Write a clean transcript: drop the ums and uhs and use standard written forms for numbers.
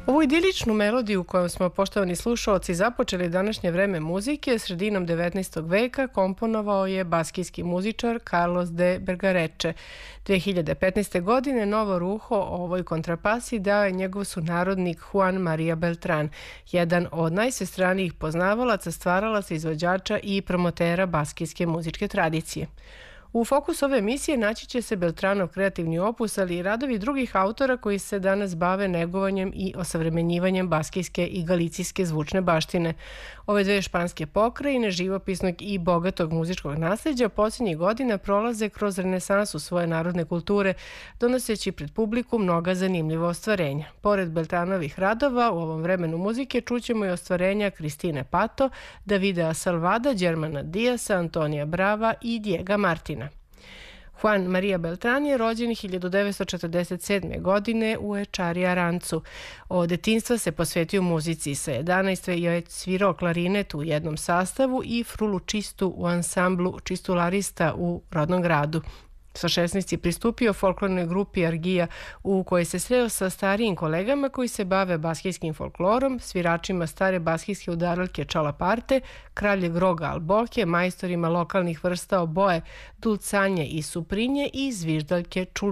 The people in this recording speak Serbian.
Ovu idiličnu melodiju kojom smo, poštovani slušaoci, započeli današnje vreme muzike sredinom 19. veka komponovao je baskijski muzičar Carlos de Bergareche. 2015. godine novo ruho o ovoj kontrapasi dao je njegov sunarodnik Juan María Beltrán, jedan od najsvestranijih poznavalaca, stvaralaca, izvođača i promotera baskijske muzičke tradicije. U fokusu ove emisije naći će se Beltranov kreativni opus, ali i radovi drugih autora koji se danas bave negovanjem i osavremenjivanjem baskijske i galicijske zvučne baštine. Ove dve španske pokrajine živopisnog i bogatog muzičkog nasleđa posljednjih godina prolaze kroz renesansu svoje narodne kulture, donoseći pred publiku mnoga zanimljiva ostvarenja. Pored Beltranovih radova, u ovom vremenu muzike čućemo i ostvarenja Kristine Pato, Davida Salvada, Germana Diasa, Antonija Brava i Diego Martina. Juan María Beltrán je rođen 1947. godine u Ečari Arancu. Od detinjstva se posvetio muzici. Sa 11 je svirao klarinet u jednom sastavu i frulučistu u ansamblu čistularista u rodnom gradu. Sa 16 je pristupio folklornoj grupi Argija, u kojoj se sreo sa starijim kolegama koji se bave baskijskim folklorom, sviračima stare baskijske udaraljke čalaparte, kraljeg roga alboke, majstorima lokalnih vrsta oboje, dulcanje i suprinje i zviždaljke čulbine.